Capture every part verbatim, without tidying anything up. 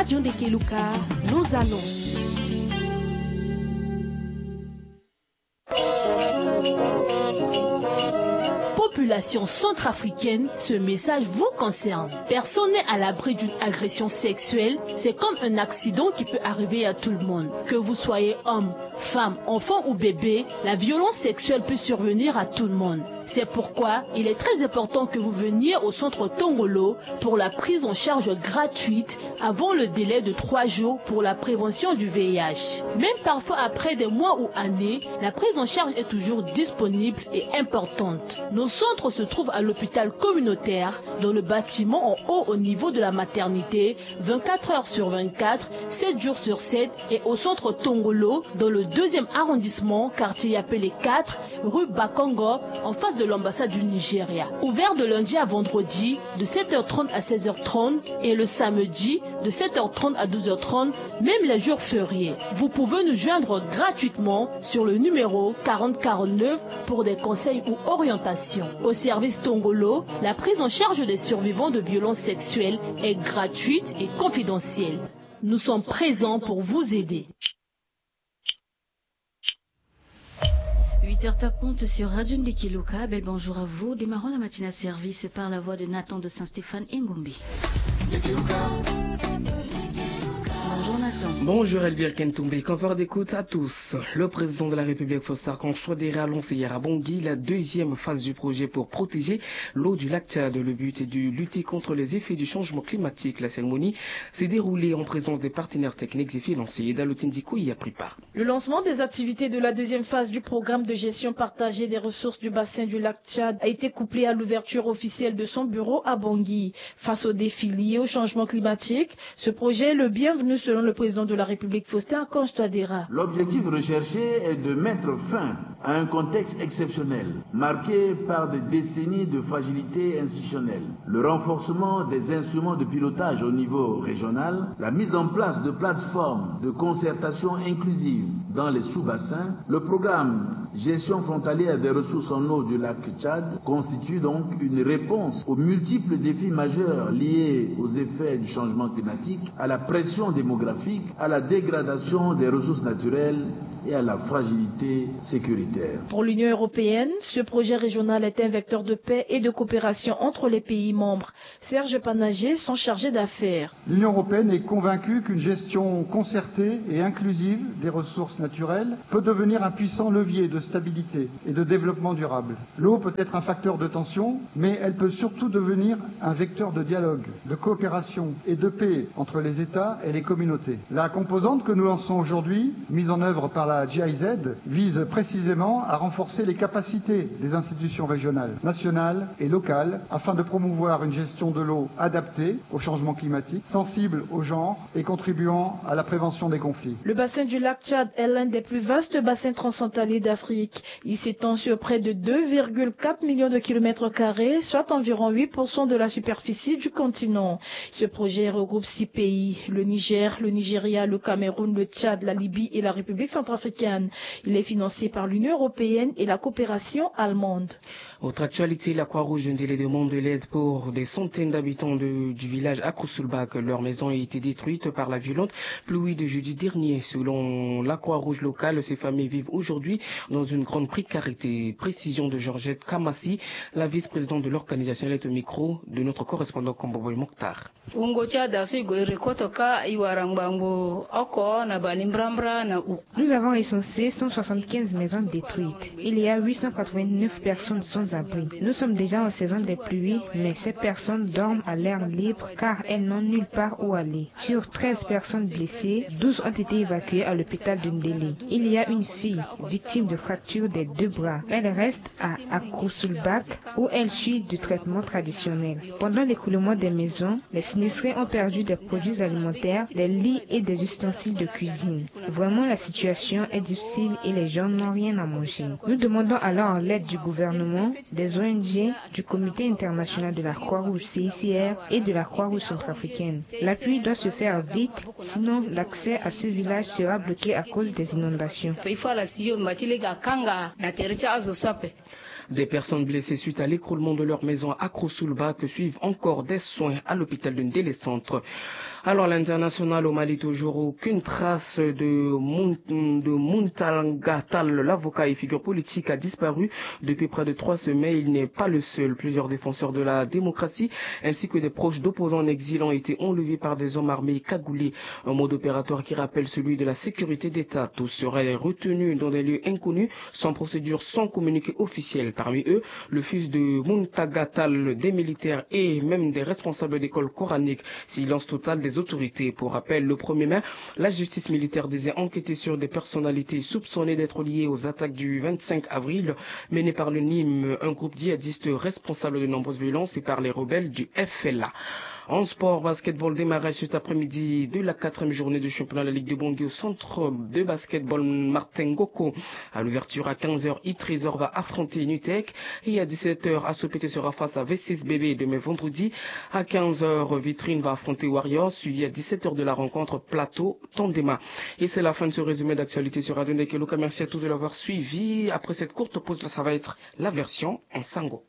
Radio Ndekeluka, nos annonces. Population centrafricaine, ce message vous concerne. Personne n'est à l'abri d'une agression sexuelle. C'est comme un accident qui peut arriver à tout le monde. Que vous soyez homme, femme, enfant ou bébé, la violence sexuelle peut survenir à tout le monde. C'est pourquoi il est très important que vous veniez au centre Tongolo pour la prise en charge gratuite avant le délai de trois jours pour la prévention du V I H. Même parfois après des mois ou années, la prise en charge est toujours disponible et importante. Nos centres se trouvent à l'hôpital communautaire, dans le bâtiment en haut au niveau de la maternité, vingt-quatre heures sur vingt-quatre, sept jours sur sept, et au centre Tongolo, dans le deuxième arrondissement, quartier appelé quatre, rue Bakongo, en face de l'ambassade du Nigeria. Ouvert de lundi à vendredi, de sept heures trente à seize heures trente, et le samedi, de sept heures trente à douze heures trente, même les jours fériés. Vous pouvez nous joindre gratuitement sur le numéro quarante quarante-neuf pour des conseils ou orientations. Au service Tongolo, la prise en charge des survivants de violences sexuelles est gratuite et confidentielle. Nous sommes présents pour vous aider. huit heures taponte sur Radio Ndekeluka. Bel bonjour à vous. Démarrons la matinale service par la voix de Nathan de Saint-Stéphane Ngombe. Bonjour Nathan. Bonjour Elvire Kentoumbe, confort d'écoute à tous. Le président de la République Faustin-Archange Touadéra a lancé hier à Bangui la deuxième phase du projet pour protéger l'eau du lac Tchad. Le but est de lutter contre les effets du changement climatique. La cérémonie s'est déroulée en présence des partenaires techniques et financiers. Et Dalotine Diko y a pris part. Le lancement des activités de la deuxième phase du programme de gestion partagée des ressources du bassin du lac Tchad a été couplé à l'ouverture officielle de son bureau à Bangui. Face aux défis liés au changement climatique, ce projet est le bienvenu selon le président de la République Faustin-Archange Touadéra. L'objectif recherché est de mettre fin à un contexte exceptionnel, marqué par des décennies de fragilité institutionnelle, le renforcement des instruments de pilotage au niveau régional, la mise en place de plateformes de concertation inclusive dans les sous-bassins. Le programme Gestion frontalière des ressources en eau du lac Tchad constitue donc une réponse aux multiples défis majeurs liés aux effets du changement climatique, à la pression démographique, à la dégradation des ressources naturelles et à la fragilité sécuritaire. Pour l'Union européenne, ce projet régional est un vecteur de paix et de coopération entre les pays membres. Serge Panager, son chargé d'affaires. L'Union européenne est convaincue qu'une gestion concertée et inclusive des ressources naturelles peut devenir un puissant levier de stabilité et de développement durable. L'eau peut être un facteur de tension, mais elle peut surtout devenir un vecteur de dialogue, de coopération et de paix entre les États et les communautés. La composante que nous lançons aujourd'hui, mise en œuvre par la G I Z, vise précisément à renforcer les capacités des institutions régionales, nationales et locales afin de promouvoir une gestion de l'eau adaptée au changement climatique, sensible au genre et contribuant à la prévention des conflits. Le bassin du lac Tchad est l'un des plus vastes bassins transfrontaliers d'Afrique. Il s'étend sur près de deux virgule quatre millions de kilomètres carrés, soit environ huit pour cent de la superficie du continent. Ce projet regroupe six pays, le Niger, le Nigeria, le Cameroun, le Tchad, la Libye et la République centrafricaine. Il est financé par l'Union européenne et la coopération allemande. Autre actualité, la Croix-Rouge demande de l'aide pour des centaines d'habitants de, du village Akrousoulbak. Leur maison a été détruite par la violente pluie de jeudi dernier. Selon la Croix-Rouge locale, ces familles vivent aujourd'hui dans une grande précarité. Précision de Georgette Kamassi, la vice-présidente de l'organisation, est au micro de notre correspondant Komboboy Mokhtar. Nous avons recensé cent soixante-quinze maisons détruites. Il y a huit cent quatre-vingt-neuf personnes sans abri. Nous sommes déjà en saison des pluies, mais ces personnes dorment à l'air libre car elles n'ont nulle part où aller. Sur treize personnes blessées, douze ont été évacuées à l'hôpital de Ndélé. Il y a une fille victime de fractures des deux bras. Elle reste à Akrousoulbak où elle suit du traitement traditionnel. Pendant l'écoulement des maisons, les sinistrés ont perdu des produits alimentaires, des lits et des ustensiles de cuisine. Vraiment, la situation est difficile et les gens n'ont rien à manger. Nous demandons alors l'aide du gouvernement, des O N G, du Comité international de la Croix-Rouge C I C R et de la Croix-Rouge centrafricaine. L'appui doit se faire vite, sinon l'accès à ce village sera bloqué à cause des inondations. Des personnes blessées suite à l'écroulement de leur maison à Akrousoulbak suivent encore des soins à l'hôpital de Ndélé Centre. Alors, l'international au Mali, toujours aucune trace de, Mount, de Muntalangatal, l'avocat et figure politique, a disparu depuis près de trois semaines. Il n'est pas le seul. Plusieurs défenseurs de la démocratie ainsi que des proches d'opposants en exil ont été enlevés par des hommes armés cagoulés. Un mode opératoire qui rappelle celui de la sécurité d'État. Tous seraient retenus dans des lieux inconnus, sans procédure, sans communiqué officiel. Parmi eux, le fils de Muntagatal, des militaires et même des responsables d'écoles coraniques. Silence total des autorités. Pour rappel, le premier mai, la justice militaire disait enquêter sur des personnalités soupçonnées d'être liées aux attaques du vingt-cinq avril menées par le N I M, un groupe djihadiste responsable de nombreuses violences, et par les rebelles du F L A. En sport, basketball, démarrage cet après-midi de la quatrième journée du championnat de la Ligue de Bangui au centre de basketball Martin Ngoko. À l'ouverture à quinze heures, I-Trésor va affronter Nutec, et à dix-sept heures, Asopété sera face à V six B B. Demain vendredi, à quinze heures, Vitrine va affronter Warriors, suivi à dix-sept heures de la rencontre Plateau Tondema. Et c'est la fin de ce résumé d'actualité sur Radio Ndekeloka. Merci à tous de l'avoir suivi. Après cette courte pause, là, ça va être la version en sango.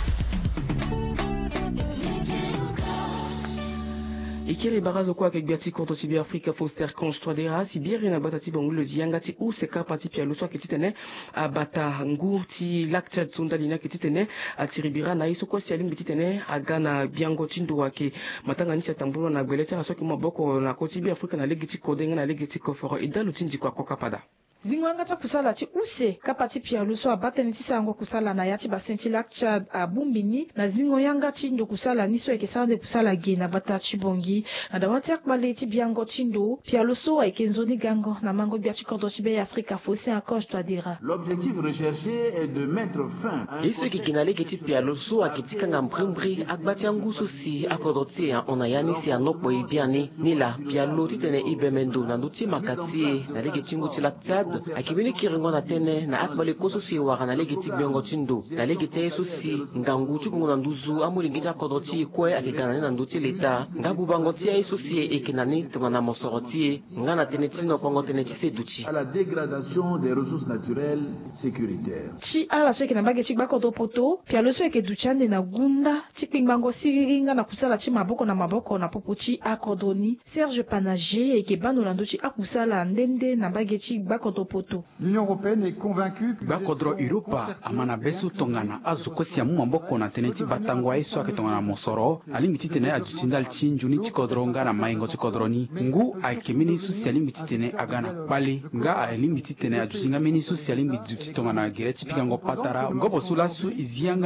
Ikiri barazo kwa kegbiati konto sibi Afrika Foster Conch Twadera si biri na batati bangulo ziyangati u seka pati pia luswa ketitene abata ngurti lakcha tsundalina ketitene atiribira na iso kwa sialim ketitene agana biango chindo wake matanga nisha tambulo na gbeleta na soki maboko na kotibi Afrika na legiti kodenga na legiti koforo idalu tinji kwa kokapada. Zingwanga cha kusala chi use kapati pia luso abate nitisa ango kusala na yachi basenti lakcha abumbini na zingo yanga chindo kusala niso ekesande kusala gena bata chibongi na dawati akbale ti biango chindo pia luso ekenzoni gango na mango biachi kordo chibe Afrika Fosse en Conch Twadera. L'objectif recherché est de mettre fin à iso ekikinale keti pia luso akitika ngambrimbri akbati anguso si akodoti ya onayani si anokbo ibiani nila pia lo titene ibemendo na nduti makati na lege chingu tilakta akibini kiringo na tene na akbale koso si waka na legeti biongo chindo na legeti yeso si ngangu chukungu na nduzu amuli ngita kodoti kwe akigana na nduti leta ngabu bangoti yeso si ekinani tunga na mosoroti ngana tene tino kongo tene tise duchi à la dégradation des ressources naturelles sécuritaires. Chi ala so ekina bage chik bako do poto pia lo so eke duchande na gunda chik bango siringa na kusala chi maboko na maboko na popochi akodoni Serge Panager eke bano na nduchi akusala ndende na bage chik bako do L'Union européenne est convaincue que bakodro Europa amana besu tongana azukosi ya mumamboko na teneti batango aiso akitongana mosoro alingi tene adutindal chinjuni chikodronga na maingo chikodroni ngu akemini susi alingi tene agana bali nga alingi tene adusinga mini susi alingi dutitongana gereti pikango patara ngobo sulasu izianga